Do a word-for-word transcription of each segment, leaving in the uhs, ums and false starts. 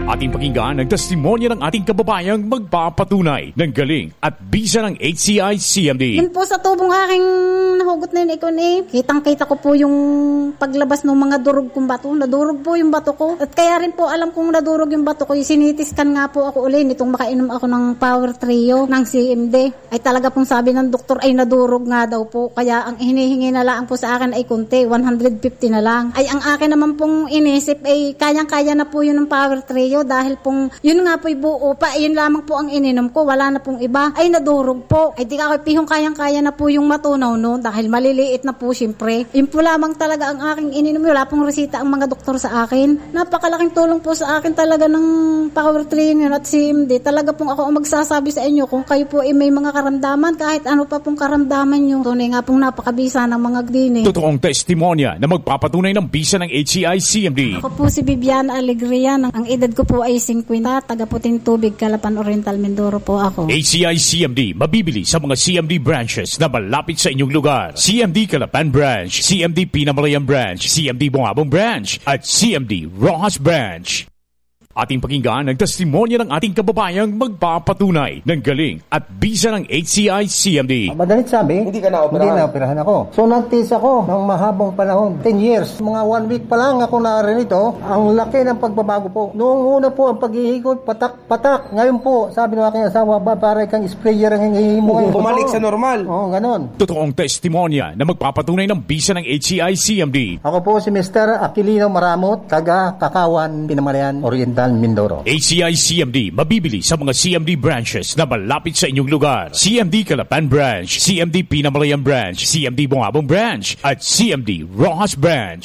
Ating pakinggan ang testimonya ng ating kababayang magpapatunay ng galing at bisa ng H C I C M D. Yun po sa tubong aking nahugot na yun, ikon eh. Kitang-kita ko po yung paglabas ng mga durog kong bato. Nadurog po yung bato ko. At kaya rin po alam kong nadurog yung bato ko. Sinitiskan nga po ako uli nitong makainom ako ng Power Trio ng C M D. Ay talaga pong sabi ng doktor ay nadurog nga daw po. Kaya ang hinihingi na lang po sa akin ay konti, one hundred fifty na lang. Ay ang akin naman pong inisip ay kayang-kaya na po yun ng Power Trio dahil pong yun nga po'y buo pa. Yun lamang po ang ininom ko. Wala na pong iba. Ay nadurog po. Ay di ka pihong kayang-kaya na po yung matunaw no dahil maliliit na po siyempre. Yun po lamang talaga ang aking ininom. Wala pong resita ang mga doktor sa akin. Napakalaking tulong po sa akin talaga ng Power Trio yun at C M D. Talaga pong ako ang magsasabi sa inyo kung kayo po ay may mga karamdaman kahit ano pa pong karamdaman nyo. Tunay nga pong napakabisa ng mga gdini. Totoong testimonya na magpapatunay ng bisa ng H C I C M D. Ako po si Viviana Alegria. Ang edad ko po ay fifty. Taga Puting Tubig, Calapan Oriental, Mindoro po ako. H C I C M D mabibili sa mga C M D branches na malapit sa inyong lugar. C M D Calapan Branch, C M D Pinamalayan Branch, C M D Bungabong Branch, at C M D Rojas Branch. Ating pakinggan ang testimonya ng ating kababayang magpapatunay ng galing at bisa ng H C I C M D. Madalit sabi, hindi ka na-operahan. Hindi na-operahan ako. So nagtiis ako ng mahabang panahon, ten years. Mga one week pa lang ako narinito, ang laki ng pagbabago po. Noong una po ang paghihikot, patak-patak. Ngayon po, sabi ng aking asawa, ba para kang sprayer ang hingihin mo. Bumalik sa normal. Oo, ganon. Totoong testimonya na magpapatunay ng bisa ng H C I C M D. Ako po si Mister Aquilino Maramot, taga Kakawan, Pinamalayan, Oriental, Mindoro. H C I C M D mabibili sa mga C M D branches na malapit sa inyong lugar. C M D Calapan Branch, C M D Pinamalayan Branch, C M D Bungabong Branch, at C M D Rojas Branch.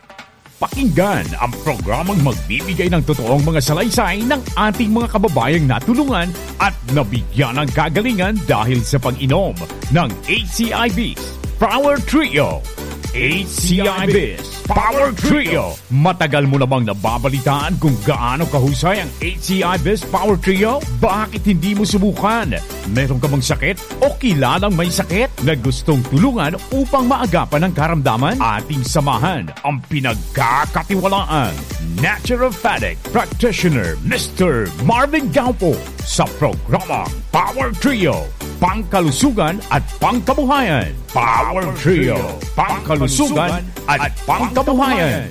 Pakinggan ang programang magbibigay ng totoong mga salaysay ng ating mga kababayang natulungan at nabigyan ng kagalingan dahil sa pag-inom ng H C I B Power Trio. H C I B Power Trio. Matagal mo na bang nababalitaan kung gaano kahusay ang H C I B Power Trio? Bakit hindi mo subukan? Meron ka bang sakit o kilalang may sakit na gustong tulungan upang maagapan ang karamdaman? Ating samahan ang pinagkakatiwalaan naturopathic practitioner Mister Marvin Gaupo sa programa Power Trio, pangkalusugan at pangkabuhayan. Power Trio, pangkalusugan at pangkabuhayan.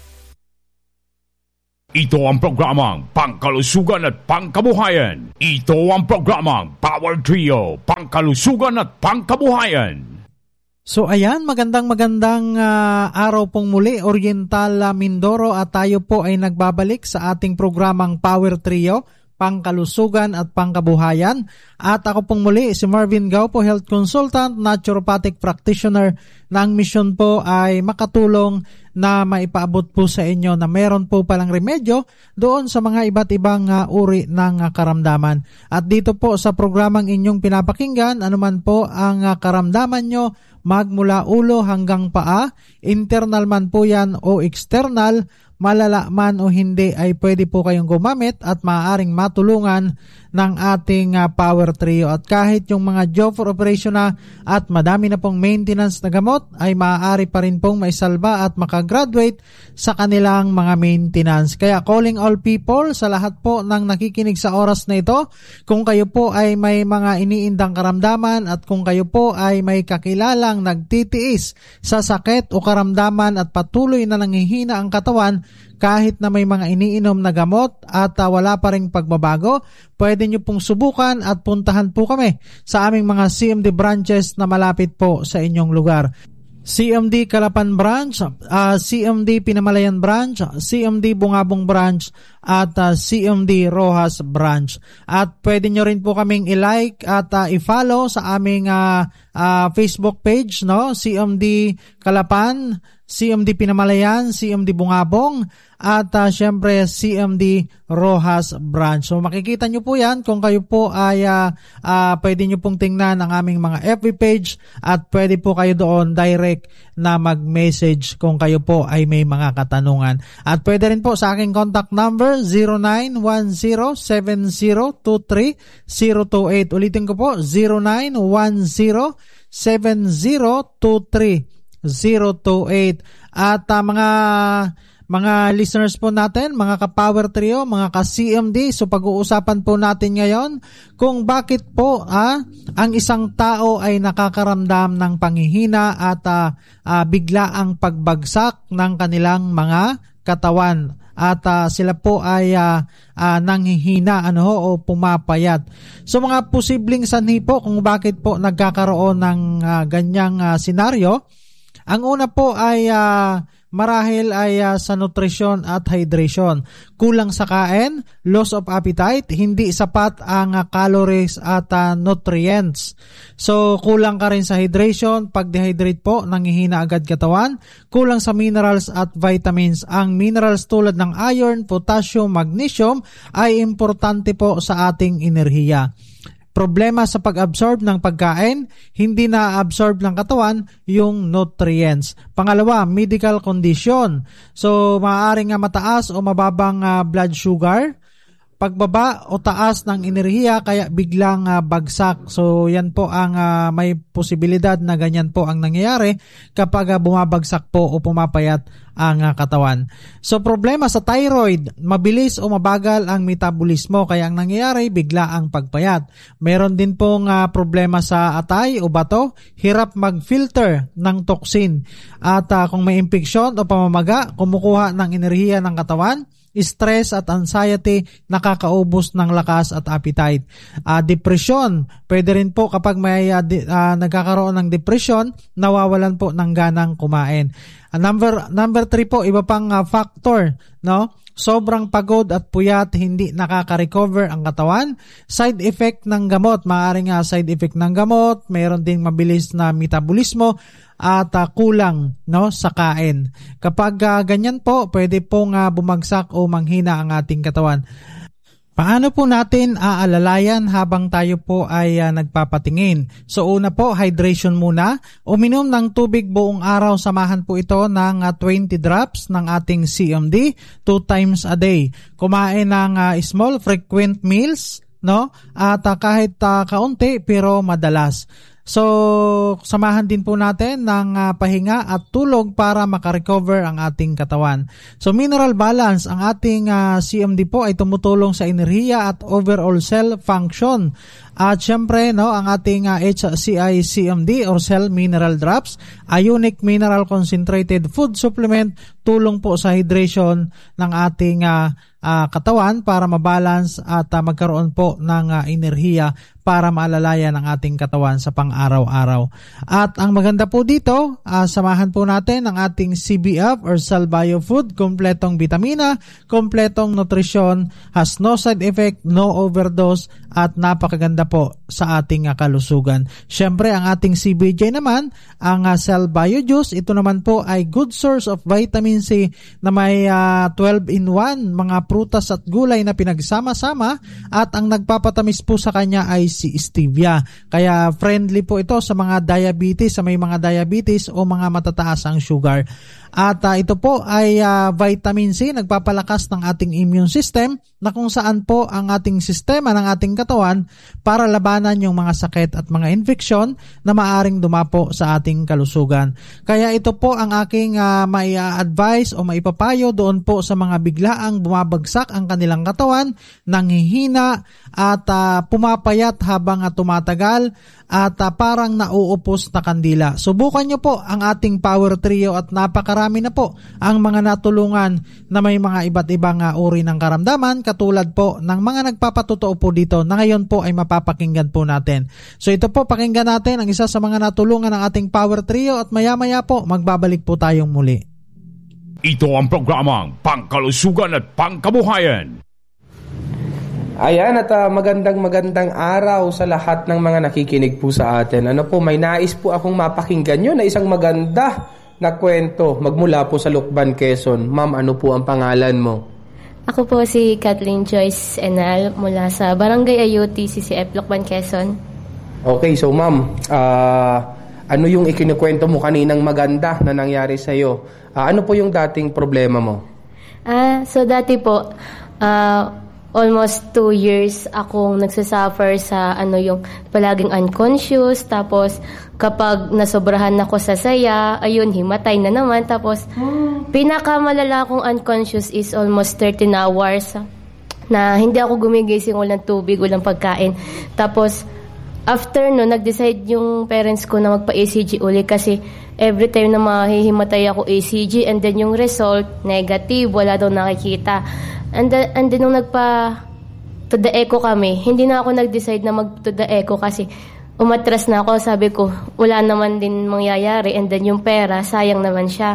Ito ang programang pangkalusugan at pangkabuhayan. Ito ang programang Power Trio, pangkalusugan at pangkabuhayan. So ayan, magandang magandang uh, araw pong muli, Oriental uh, Mindoro, at tayo po ay nagbabalik sa ating programang Power Trio, pangkalusugan at pangkabuhayan. At ako pong muli, si Marvin Gaupo, Health Consultant, Naturopathic Practitioner, na ang mission po ay makatulong na maipaabot po sa inyo na meron po palang remedyo doon sa mga iba't ibang uh, uri ng uh, karamdaman. At dito po sa programang inyong pinapakinggan, anuman po ang uh, karamdaman nyo, magmula ulo hanggang paa, internal man po yan o external, malala man o hindi, ay pwede po kayong gumamit at maaaring matulungan ng ating uh, Power Trio. At kahit yung mga job for operation na at madami na pong maintenance na gamot, ay maaari pa rin pong maisalba at makagraduate sa kanilang mga maintenance. Kaya calling all people, sa lahat po ng nakikinig sa oras na ito, kung kayo po ay may mga iniindang karamdaman at kung kayo po ay may kakilalang nagtitiis sa sakit o karamdaman at patuloy na nanghihina ang katawan, kahit na may mga iniinom na gamot at uh, wala pa ring pagbabago, pwede nyo pong subukan at puntahan po kami sa aming mga C M D branches na malapit po sa inyong lugar. C M D Calapan Branch, uh, C M D Pinamalayan Branch, C M D Bungabong Branch, at uh, C M D Rojas Branch. At pwede nyo rin po kaming i-like at uh, i-follow sa aming uh, uh, Facebook page, no? C M D Calapan, C M D Pinamalayan, C M D Bungabong, at uh, syempre C M D Rojas Branch. So makikita nyo po yan kung kayo po ay uh, uh, pwede nyo pong tingnan ang aming mga F B page at pwede po kayo doon direct na mag-message kung kayo po ay may mga katanungan. At pwede rin po sa aking contact number zero nine one zero seven zero two three zero two eight. Ulitin ko po, zero nine one zero seven zero two three zero two eight. At uh, mga Mga listeners po natin, mga ka-Power Trio, mga ka-C M D, so pag-uusapan po natin ngayon kung bakit po ah, ang isang tao ay nakakaramdam ng panghihina at ah, ah, biglaang pagbagsak ng kanilang mga katawan. At uh, sila po ay uh, uh, nanghihina ano, o pumapayat. So mga posibleng sanhi po kung bakit po nagkakaroon ng uh, ganyang uh, senaryo. Ang una po ay uh, marahil ay uh, sa nutrisyon at hydration. Kulang sa kain, loss of appetite, hindi sapat ang uh, calories at uh, nutrients. So kulang ka rin sa hydration, pag dehydrate po, nanghihina agad katawan. Kulang sa minerals at vitamins. Ang minerals tulad ng iron, potassium, magnesium ay importante po sa ating enerhiya. Problema sa pag-absorb ng pagkain, hindi na-absorb ng katawan yung nutrients. Pangalawa, medical condition. So, maaaring nga mataas o mababang uh, blood sugar, pagbaba o taas ng enerhiya kaya biglang uh, bagsak. So, yan po ang uh, may posibilidad na ganyan po ang nangyayari kapag uh, bumabagsak po o pumapayat ang uh, katawan. So, problema sa thyroid, mabilis o mabagal ang metabolismo kaya ang nangyayari bigla ang pagpayat. Meron din pong uh, problema sa atay o bato, hirap mag-filter ng toxin. At uh, kung may impeksyon o pamamaga, kumukuha ng enerhiya ng katawan, stress at anxiety, nakakaubos ng lakas at appetite. Uh, depression, pwede rin po kapag may uh, di, uh, nagkakaroon ng depression, nawawalan po ng ganang kumain. Uh, number number three po, iba pang uh, factor, no? Sobrang pagod at puyat, hindi nakaka-recover ang katawan. Side effect ng gamot, maaaring nga side effect ng gamot, mayroon ding mabilis na metabolismo at uh, kulang no sa kain. Kapag uh, ganyan po, pwede pong uh, bumagsak o manghina ang ating katawan. Paano po natin aalalayan habang tayo po ay uh, nagpapatingin? So una po, hydration muna. Uminom ng tubig buong araw, samahan po ito ng uh, twenty drops ng ating C M D two times a day. Kumain ng uh, small frequent meals, no? At uh, kahit uh, kaunti pero madalas. So, samahan din po natin ng uh, pahinga at tulog para makarecover ang ating katawan. So, mineral balance, ang ating uh, C M D po ay tumutulong sa enerhiya at overall cell function. At syempre, no, ang ating uh, H C I C M D or Cell Mineral Drops, a unique mineral concentrated food supplement, tulong po sa hydration ng ating uh, uh, katawan para mabalance at uh, magkaroon po ng uh, enerhiya para maalalayan ang ating katawan sa pang-araw-araw. At ang maganda po dito, uh, samahan po natin ang ating C B F or Cell Bio Food, kompletong vitamina, kompletong nutrisyon, has no side effect, no overdose, at napakaganda po sa ating uh, kalusugan. Siyempre, ang ating C B J naman, ang uh, Cell Bio Juice, ito naman po ay good source of vitamin C na may uh, twelve in one, mga prutas at gulay na pinagsama-sama, at ang nagpapatamis po sa kanya ay si stevia. Kaya friendly po ito sa mga diabetes, sa may mga diabetes o mga matataas ang sugar. At uh, ito po ay uh, vitamin C, nagpapalakas ng ating immune system na kung saan po ang ating sistema ng ating katawan para labanan yung mga sakit at mga infeksyon na maaring dumapo sa ating kalusugan. Kaya ito po ang aking uh, mai-advise o maipapayo doon po sa mga biglaang bumabagsak ang kanilang katawan, nanghihina at uh, pumapayat habang uh, tumatagal at uh, parang nauupos na kandila. Subukan nyo po ang ating Power Trio at napakarami na po ang mga natulungan na may mga iba't ibang uh, uri ng karamdaman, katulad po ng mga nagpapatotoo po dito na ngayon po ay mapapakinggan po natin. So ito po, pakinggan natin ang isa sa mga natulungan ng ating Power Trio at maya-maya po magbabalik po tayong muli. Ito ang programang Pangkalusugan at Pangkabuhayan. Ayan, at uh, magandang magandang araw sa lahat ng mga nakikinig po sa atin. Ano po, may nais po akong mapakinggan nyo na isang maganda na kwento magmula po sa Lucban, Quezon. Ma'am, ano po ang pangalan mo? Ako po si Kathleen Joyce Enal mula sa Barangay Ayuti, C C F, Lucban, Quezon. Okay, so ma'am, uh, ano yung ikinukwento mo kaninang maganda na nangyari sa'yo? Uh, ano po yung dating problema mo? Ah, so dati po, ah... Uh, almost two years akong nagsasuffer sa ano yung palaging unconscious. Tapos kapag nasobrahan ako sa saya, ayun, himatay na naman. Tapos hmm. pinakamalala kong unconscious is almost thirteen hours na hindi ako gumigising, walang tubig, walang pagkain. Tapos after no, nag-decide yung parents ko na magpa-A C G uli kasi every time na mahihimatay ako A C G and then yung result, negative, wala daw nakikita. And then, and then nung nagpa to the echo kami, hindi na ako nag-decide na mag to the echo kasi umatras na ako. Sabi ko, wala naman din mangyayari and then yung pera, sayang naman siya.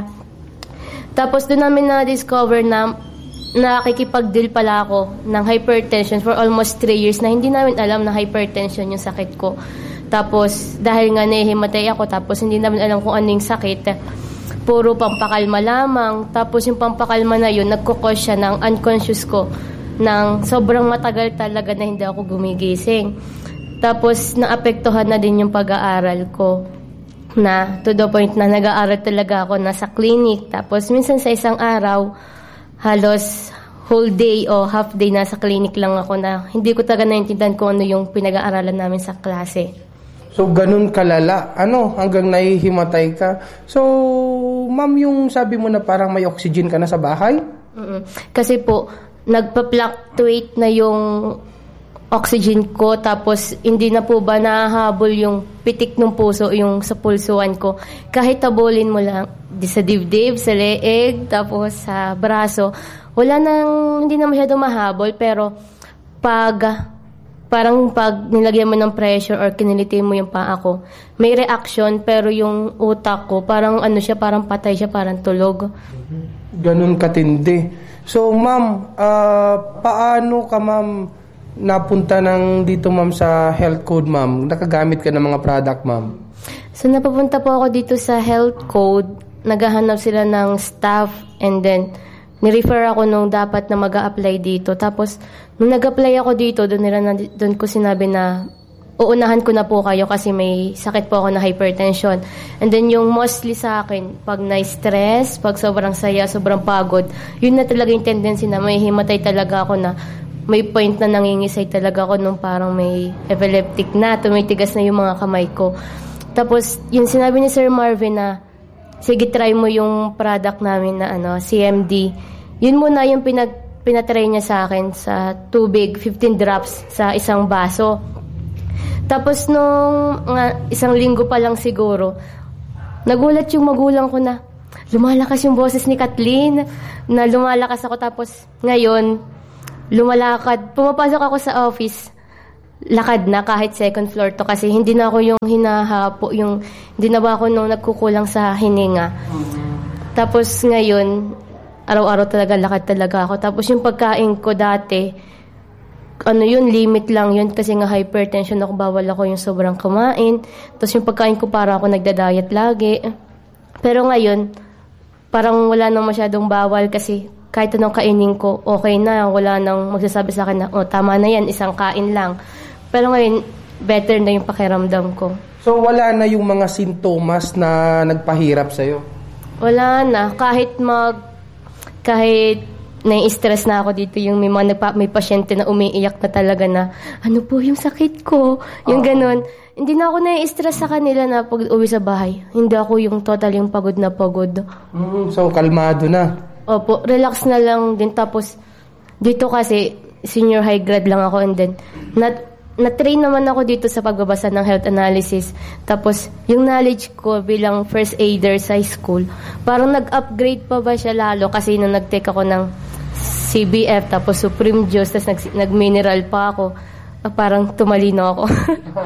Tapos doon namin na-discover na nakikipag-deal pala ako ng hypertension for almost three years na hindi namin alam na hypertension yung sakit ko. Tapos dahil nga nahihimatay ako, tapos hindi namin alam kung ano yung sakit, puro pampakalma lamang. Tapos yung pampakalma na yun, nagkukos siya ng unconscious ko ng sobrang matagal talaga na hindi ako gumigising. Tapos naapektuhan na din yung pag-aaral ko na to the point na nag-aaral talaga ako nasa clinic. Tapos minsan sa isang araw, halos whole day o half day nasa clinic lang ako na hindi ko talaga naintindihan kung ano yung pinag-aaralan namin sa klase. So, ganun kalala. Ano, hanggang nahihimatay ka. So, ma'am, yung sabi mo na parang may oxygen ka na sa bahay? Mm-mm. Kasi po, nagpa-fluctuate na yung oxygen ko, tapos hindi na po ba nahahabol yung pitik ng puso, yung sa pulsuan ko. Kahit tabulin mo lang, di sa dibdib, sa leeg, tapos sa braso, wala nang, hindi na masyado mahabol, pero pag parang pag nilagyan mo ng pressure or kinilitin mo yung paa ko, may reaction, pero yung utak ko, parang ano siya, parang patay siya, parang tulog. Ganun katindi. So, ma'am, uh, paano ka, ma'am, napunta ng dito, ma'am, sa health code, ma'am? Nakagamit ka ng mga product, ma'am? So, napapunta po ako dito sa health code. Naghahanap sila ng staff and then ni-refer ako nung dapat na mag-a-apply dito. Tapos, nung nag-apply ako dito, doon nila na, doon ko sinabi na uunahan ko na po kayo kasi may sakit po ako na hypertension. And then yung mostly sa akin, pag na-stress, pag sobrang saya, sobrang pagod, yun na talaga yung tendency na may himatay talaga ako na may point na nangingisay talaga ako nung parang may epileptic na, tumitigas na yung mga kamay ko. Tapos, yung sinabi ni Sir Marvin na sige, try mo yung product namin na ano, C M D. Yun muna yung pinag, pinatry niya sa akin sa tubig, fifteen drops sa isang baso. Tapos nung nga, isang linggo pa lang siguro, nagulat yung magulang ko na lumalakas yung boses ni Kathleen, na lumalakas ako. Tapos ngayon, lumalakad. Pumapasok ako sa office, lakad na kahit second floor to kasi hindi na ako yung hinahapo, yung hindi na ba ako nung nagkukulang sa hininga. Tapos ngayon, araw-araw talaga lakad talaga ako. Tapos yung pagkain ko dati, ano yun, limit lang yun kasi nga hypertension ako, bawal ako yung sobrang kumain. Tapos yung pagkain ko para ako nagda-diet lagi. Pero ngayon, parang wala nang masyadong bawal kasi kahit anong kainin ko, okay na. Wala nang magsasabi sa akin na, oh, tama na yan, isang kain lang. Pero ngayon, better na yung pakiramdam ko. So, wala na yung mga sintomas na nagpahirap sa'yo? Wala na. Kahit mag, kahit nai-stress na ako dito, yung may mga nagpa, may pasyente na umiiyak na talaga na, ano po yung sakit ko? Yung uh-huh. ganun. Hindi na ako nai-stress sa kanila na pag uwi sa bahay. Hindi ako yung total yung pagod na pagod. Mm, so, kalmado na? Opo, relax na lang din. Tapos, dito kasi, senior high grade lang ako and then, not, na-train naman ako dito sa pagbabasa ng health analysis. Tapos, yung knowledge ko bilang first aider sa school, parang nag-upgrade pa ba siya lalo kasi nung nag-take ako ng C B F, tapos Supreme Juice, tapos nag- nag-mineral pa ako, parang tumalino ako.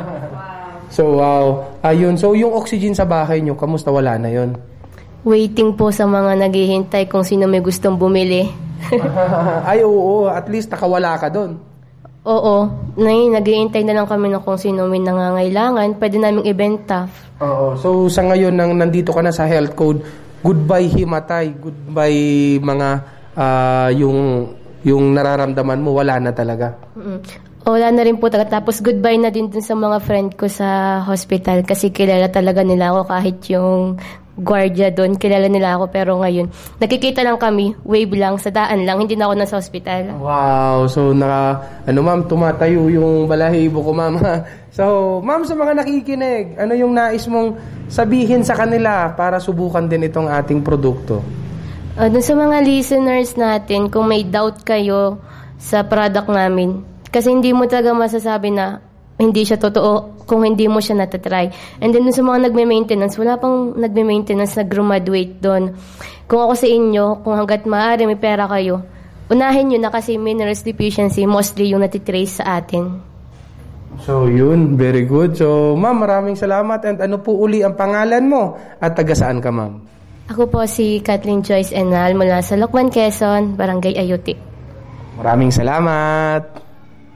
So, wow. Ayun. So, yung oxygen sa bahay nyo, kamusta? Wala na yon? Waiting po sa mga naghihintay kung sino may gustong bumili. Ay, oo. At least nakawala ka doon. Oo. Nag-iintay na lang kami na kung sino may nangangailangan. Pwede naming ibenta. Oo. So, sa ngayon, nang nandito ka na sa health code, goodbye himatay. Goodbye mga uh, yung, yung nararamdaman mo. Wala na talaga. Mm-hmm. Wala na rin po talaga. Tapos goodbye na din dun sa mga friend ko sa hospital kasi kilala talaga nila ako kahit yung gwardiya doon. Kilala nila ako, pero ngayon, nakikita lang kami, wave lang, sa daan lang, hindi na ako nasa ospital. Wow, so naka, ano ma'am, tumatayo yung balahibo ko ma'am. So, ma'am, sa mga nakikinig, ano yung nais mong sabihin sa kanila para subukan din itong ating produkto? Uh, dun sa mga listeners natin, kung may doubt kayo sa product namin, kasi hindi mo talaga masasabi na hindi siya totoo kung hindi mo siya natatry. And then dun sa mga nagme-maintenance, wala pang nagme-maintenance na graduate doon. Kung ako sa inyo, kung hanggat maaari may pera kayo, unahin nyo na kasi minerals deficiency mostly yung natitrace sa atin. So yun, very good. So ma'am, maraming salamat. And ano po uli ang pangalan mo at taga saan ka ma'am? Ako po si Kathleen Joyce Enal mula sa Lokban, Quezon, Barangay Ayuti. Maraming salamat.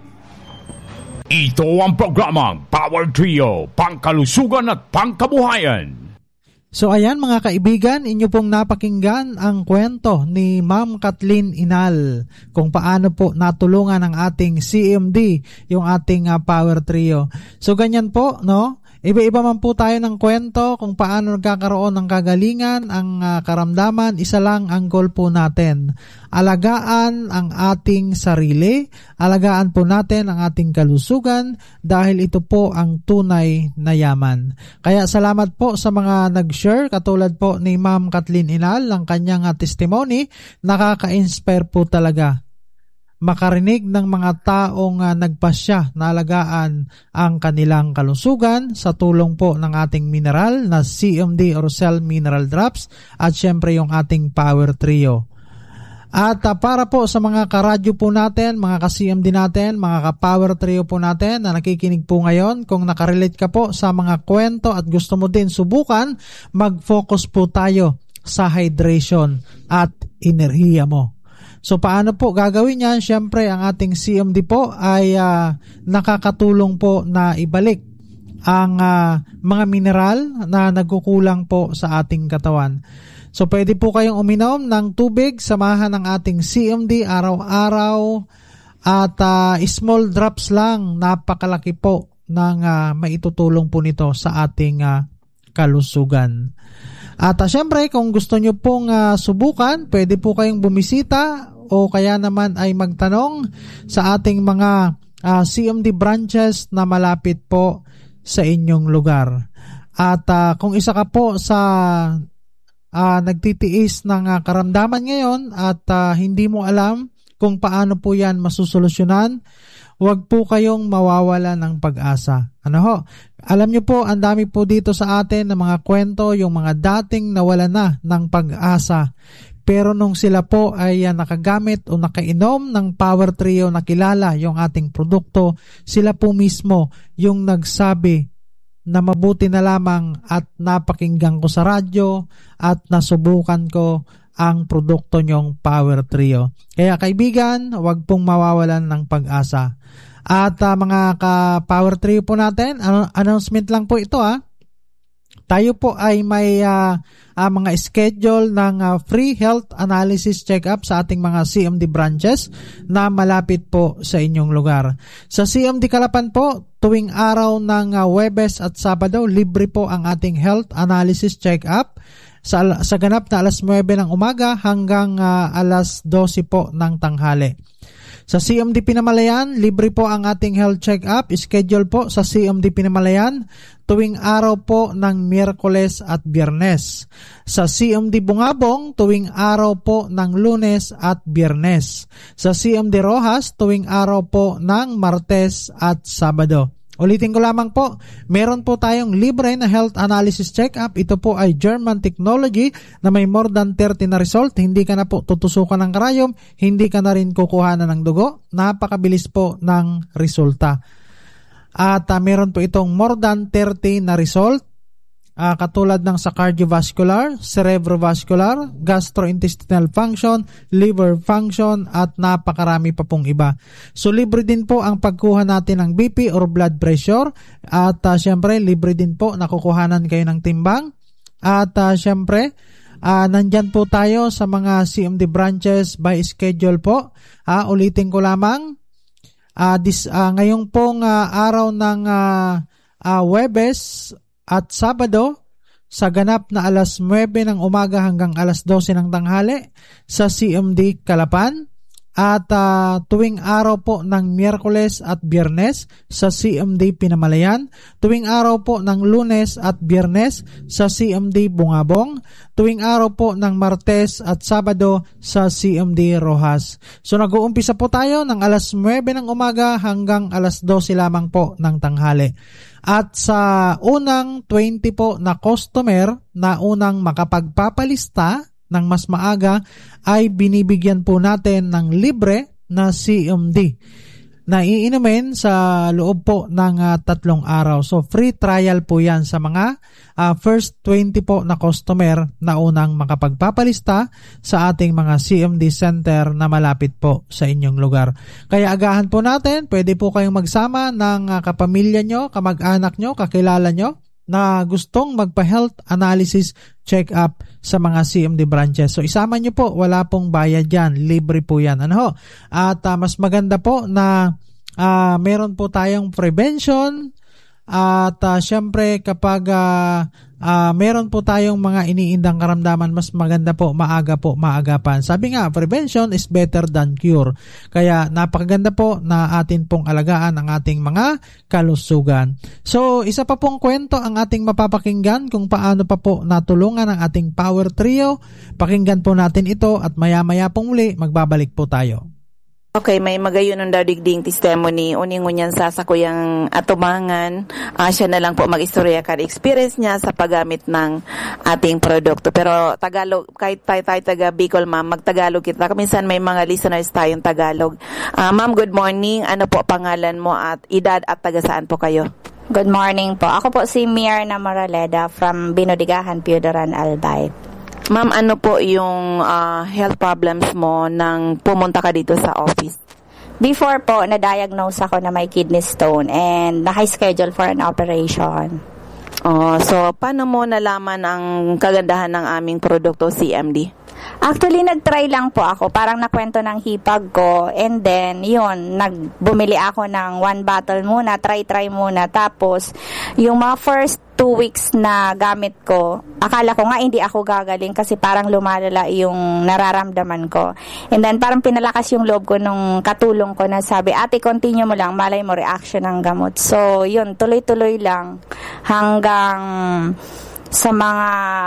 Ito ang programang Power Trio, Pangkalusugan at Pangkabuhayan. So ayan mga kaibigan, inyo pong napakinggan ang kwento ni Ma'am Kathleen Inal kung paano po natulungan ng ating C M D yung ating uh, Power Trio. So ganyan po, no? Iba-iba man po tayo ng kwento kung paano nagkakaroon ng kagalingan, ang uh, karamdaman, isa lang ang goal po natin. Alagaan ang ating sarili, alagaan po natin ang ating kalusugan dahil ito po ang tunay na yaman. Kaya salamat po sa mga nag-share katulad po ni Ma'am Kathleen Inal ng kanyang uh, testimony, nakaka-inspire po talaga. Makarinig ng mga taong uh, nagpasya na alagaan ang kanilang kalusugan sa tulong po ng ating mineral na C M D or Cell Mineral Drops at syempre yung ating Power Trio. At uh, para po sa mga karadyo po natin, mga ka-C M D natin, mga ka-Power Trio po natin na nakikinig po ngayon, kung nakarelate ka po sa mga kwento at gusto mo din subukan, mag-focus po tayo sa hydration at enerhiya mo. So paano po gagawin yan? Siyempre ang ating C M D po ay uh, nakakatulong po na ibalik ang uh, mga mineral na nagkukulang po sa ating katawan. So pwede po kayong uminom ng tubig, samahan ng ating C M D araw-araw at uh, small drops lang, napakalaki po ng uh, maitutulong po nito sa ating uh, kalusugan. At uh, syempre kung gusto nyo pong uh, subukan, pwede po kayong bumisita o kaya naman ay magtanong sa ating mga uh, C M D branches na malapit po sa inyong lugar. At uh, kung isa ka po sa uh, nagtitiis ng uh, karamdaman ngayon at uh, hindi mo alam kung paano po yan masusolusyonan, huwag po kayong mawawala ng pag-asa. Ano ho? Alam nyo po, ang dami po dito sa atin ng mga kwento, yung mga dating nawala na ng pag-asa. Pero nung sila po ay uh, nakagamit o nakainom ng Power Trio, nakilala yung ating produkto, sila po mismo yung nagsabi na mabuti na lamang at napakinggan ko sa radyo at nasubukan ko ang produkto nyong Power Trio. Kaya kaibigan, huwag pong mawawalan ng pag-asa. At uh, mga ka-Power Trio po natin, an- announcement lang po ito ah. Tayo po ay may uh, uh, mga schedule ng uh, free health analysis check-up sa ating mga C M D branches na malapit po sa inyong lugar. Sa C M D Calapan po, tuwing araw ng uh, Huwebes at Sabado, libre po ang ating health analysis check-up sa, sa ganap na alas nuwebe ng umaga hanggang uh, alas dose po ng tanghali. Sa C M D Pinamalayan, libre po ang ating health check-up. Schedule po sa C M D Pinamalayan tuwing araw po ng Miyerkules at Biyernes. Sa C M D Bungabong, tuwing araw po ng Lunes at Biyernes. Sa C M D Rojas, tuwing araw po ng Martes at Sabado. Ulitin ko lamang po, meron po tayong libre na health analysis check-up. Ito po ay German technology na may more than thirty na result. Hindi ka na po tutusukan ng karayom, hindi ka na rin kukuhanan ng dugo. Napakabilis po ng resulta. At uh, meron po itong more than thirty na result. Uh, katulad ng sa cardiovascular, cerebrovascular, gastrointestinal function, liver function, at napakarami pa pong iba. So libre din po ang pagkuha natin ng B P or blood pressure at uh, syempre libre din po nakukuhanan kayo ng timbang at uh, syempre uh, nandyan po tayo sa mga C M D branches by schedule po. Uh, ulitin ko lamang, uh, this, uh, ngayong pong uh, araw ng uh, uh, Huwebes at Sabado, sa ganap na alas nuwebe ng umaga hanggang alas dose ng tanghali sa C M D Calapan. At uh, tuwing araw po ng Miyerkules at Biyernes sa C M D Pinamalayan, tuwing araw po ng Lunes at Biyernes sa C M D Bungabong, tuwing araw po ng Martes at Sabado sa C M D Rojas. So nag-uumpisa po tayo ng alas nuwebe ng umaga hanggang alas dose lamang po ng tanghali. At sa unang twenty po na customer na unang makapagpapalista ng mas maaga ay binibigyan po natin ng libre na C M D na iinumin sa loob po ng uh, tatlong araw. So free trial po yan sa mga uh, first twenty po na customer na unang makapagpapalista sa ating mga C M D center na malapit po sa inyong lugar. Kaya agahan po natin, pwede po kayong magsama ng uh, kapamilya nyo, kamag-anak nyo, kakilala nyo na gustong magpa-health analysis check-up sa mga C M D branches. So isama nyo po, wala pong bayad yan, libre po yan. Ano ho? At uh, mas maganda po na uh, meron po tayong prevention at uh, syempre kapag uh, uh, meron po tayong mga iniindang karamdaman, mas maganda po, maaga po, maagapan. Sabi nga, prevention is better than cure. Kaya napakaganda po na atin pong alagaan ang ating mga kalusugan. So, isa pa pong kwento ang ating mapapakinggan kung paano pa po natulungan ang ating Power Trio. Pakinggan po natin ito at maya-maya pong muli, magbabalik po tayo. Okay, may magayon ng dadigding testimony. Uning-unyan sa sakuyang atumangan. Uh, siya na lang po mag-istorya ka experience niya sa paggamit ng ating produkto. Pero Tagalog, kahit tayo tayo taga Bicol, ma'am, mag-Tagalog kita. Minsan may mga listeners tayong Tagalog. Uh, ma'am, good morning. Ano po pangalan mo at edad at taga saan po kayo? Good morning po. Ako po si Mierna Moraleda from Binodigahan, Piudaran, Albay. Ma'am, ano po yung uh, health problems mo nang pumunta ka dito sa office? Before po, na-diagnose ako na may kidney stone and naka-schedule for an operation. Oh, so paano mo nalaman ang kagandahan ng aming produkto C M D? Actually, nag-try lang po ako. Parang nakwento ng hipag ko. And then, yun, nagbumili ako ng one bottle muna. Try-try muna. Tapos, yung mga first two weeks na gamit ko, akala ko nga hindi ako gagaling kasi parang lumalala yung nararamdaman ko. And then, parang pinalakas yung loob ko nung katulong ko na sabi, ate, continue mo lang. Malay mo, reaction ng gamot. So, yun, tuloy-tuloy lang hanggang sa mga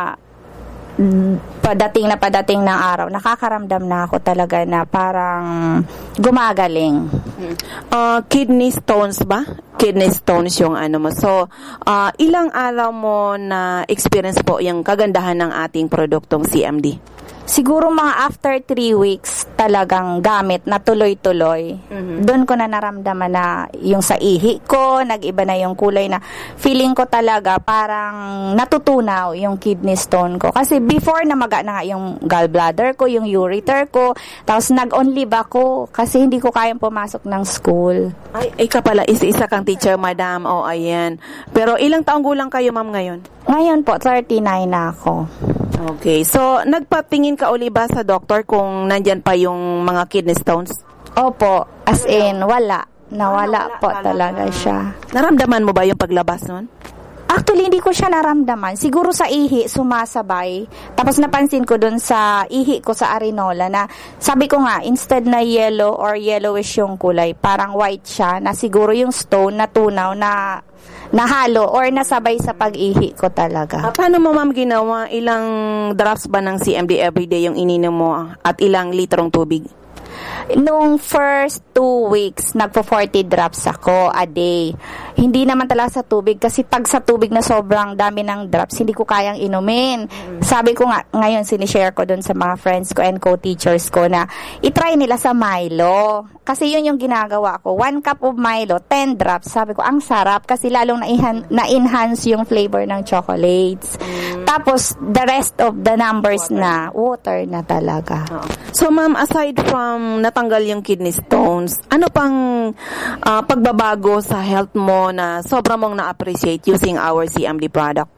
padating na padating ng araw, nakakaramdam na ako talaga na parang gumagaling. Uh, kidney stones ba? Kidney stones yung ano mo. So, uh, ilang araw mo na experience po yung kagandahan ng ating produktong C M D? Siguro mga after three weeks talagang gamit na tuloy-tuloy. Mm-hmm. Doon ko na naramdaman na yung sa ihi ko, nag-iba na yung kulay na feeling ko talaga parang natutunaw yung kidney stone ko. Kasi before na maga na nga yung gallbladder ko, yung ureter ko, tapos nag-on-leave ako kasi hindi ko kayang pumasok ng school. Ay, ikaw pala, isa-isa kang teacher, madam. O, oh, ayan. Pero ilang taong gulang kayo, ma'am, ngayon? Ngayon po, thirty-nine na ako. Okay. So, nagpatingin ka uli ba sa doktor kung nandyan pa yung mga kidney stones? Opo. As in, wala. Nawala ah, po talaga siya. Naramdaman mo ba yung paglabas nun? Actually, hindi ko siya naramdaman. Siguro sa ihi, sumasabay. Tapos napansin ko dun sa ihi ko sa Arinola na sabi ko nga, instead na yellow or yellowish yung kulay, parang white siya na siguro yung stone na tunaw na nahalo or nasabay sa pag-ihi ko talaga. Ah, paano mo, ma'am, ginawa? Ilang drops ba ng C M D everyday yung ininom mo at ilang litrong tubig? Nung first two weeks, nagpo forty drops ako a day. Hindi naman talaga sa tubig kasi pag sa tubig na sobrang dami ng drops, hindi ko kayang inumin. Mm. Sabi ko nga, ngayon sinishare ko dun sa mga friends ko and co-teachers ko na itry nila sa Milo. Kasi yun yung ginagawa ko. One cup of Milo, ten drops. Sabi ko, ang sarap kasi lalong na-enhance, na-enhance yung flavor ng chocolates. Mm. Tapos, the rest of the numbers water. na, water na talaga. Oh. So, ma'am, aside from natanggal yung kidney stones, ano pang uh, pagbabago sa health mo na sobra mong na-appreciate using our C M D product?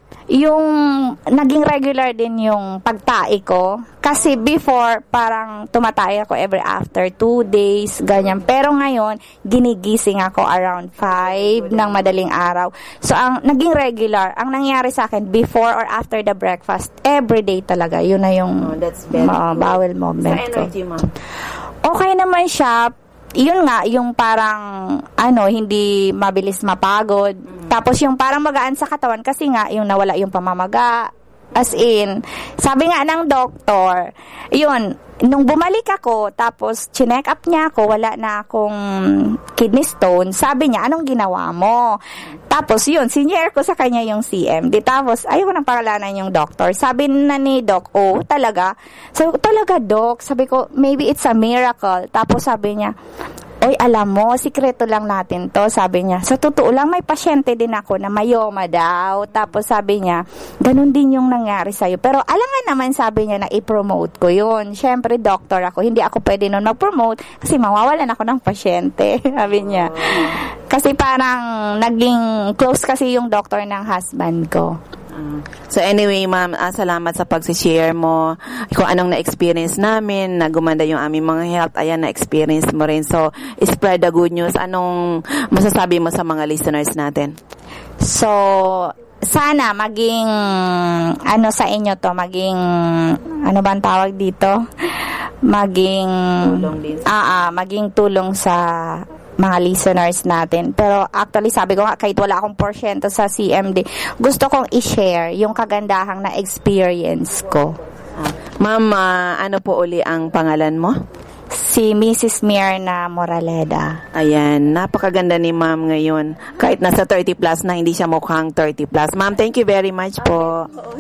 yung naging regular din yung pagtae ko. Kasi before, parang tumatay ako every after two days, ganyan. Pero ngayon, ginigising ako around five ng madaling araw. So, ang naging regular, ang nangyari sa akin, before or after the breakfast, every day talaga. Yun na yung Oh, that's very uh, bowel movement Sa ko. energy, ma'am. Okay naman siya. Yun nga, yung parang, ano, hindi mabilis mapagod. Mm. Tapos yung parang magaan sa katawan kasi nga, yung nawala yung pamamaga. As in, sabi nga ng doktor, yun, nung bumalik ako, tapos chinek up niya ako, wala na akong kidney stone, sabi niya, anong ginawa mo? Tapos yun, senior ko sa kanya yung C M D. Tapos, ayaw ko nang pangalanan yung doctor. Sabi na ni Doc, oh, talaga? Sabi ko, talaga, Doc? Sabi ko, maybe it's a miracle. Tapos sabi niya, oy, alam mo, sikreto lang natin to, sabi niya. Sa totoo lang, may pasyente din ako na mayoma daw. Tapos sabi niya, ganun din yung nangyari sa'yo. Pero alangan naman, sabi niya, na i-promote ko yun. Siyempre, doctor ako. Hindi ako pwede nun mag-promote kasi mawawalan ako ng pasyente, sabi niya. Kasi parang naging close kasi yung doctor ng husband ko. So anyway, ma'am, ah, salamat sa pag-share mo kung anong na-experience namin, na gumanda yung aming mga health, ayan, na-experience mo rin. So, spread the good news. Anong masasabi mo sa mga listeners natin? So, sana maging, ano sa inyo to, maging, ano ba ang tawag dito? Maging, Tulong din. ah, ah, maging tulong sa mga listeners natin. Pero actually, sabi ko nga, kahit wala akong porsyento sa C M D, gusto kong i-share yung kagandahang na experience ko. Ma'am, ah, ano po uli ang pangalan mo? Si Missus Myrna Moraleda. Ayan, napakaganda ni ma'am ngayon. Kahit nasa thirty plus na, hindi siya mukhang thirty plus. Ma'am, thank you very much po.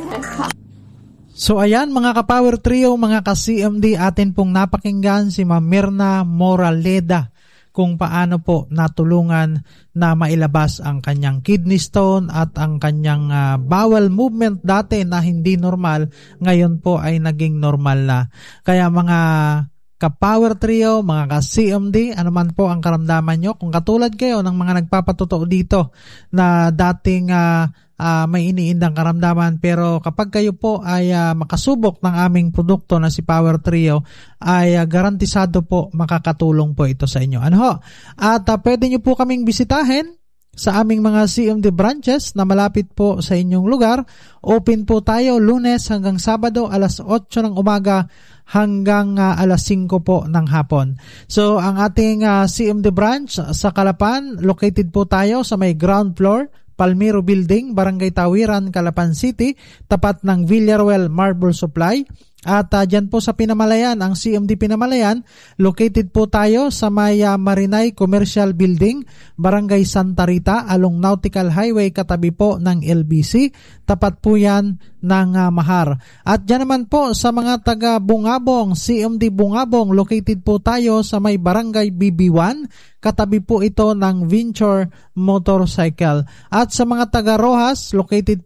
So ayan mga ka-Power Trio, mga ka-C M D, atin pong napakinggan si Ma'am Myrna Moraleda kung paano po natulungan na mailabas ang kanyang kidney stone at ang kanyang uh, bowel movement dati na hindi normal, ngayon po ay naging normal na. Kaya mga ka-Power Trio, mga ka-C M D, ano man po ang karamdaman nyo, kung katulad kayo ng mga nagpapatotoo dito na dating uh, Uh, may iniindang karamdaman, pero kapag kayo po ay uh, makasubok ng aming produkto na si Power Trio, ay uh, garantisado po makakatulong po ito sa inyo. Ano ho? At uh, pwede nyo po kaming bisitahin sa aming mga C M D branches na malapit po sa inyong lugar. Open po tayo Lunes hanggang Sabado alas otso ng umaga hanggang uh, alas singko po ng hapon. So ang ating uh, C M D branch sa Calapan, located po tayo sa may ground floor, Palmiro Building, Barangay Tawiran, Calapan City, tapat ng Villaruel Marble Supply. At uh, dyan po sa Pinamalayan, ang C M D Pinamalayan, located po tayo sa may uh, Marinay Commercial Building, Barangay Santa Rita, along Nautical Highway, katabi po ng L B C. Tapat po yan ng uh, Mahar. At dyan naman po sa mga taga Bungabong, C M D Bungabong, located po tayo sa may Barangay B B one, katabi po ito ng Venture Motorcycle. At sa mga taga Rojas, located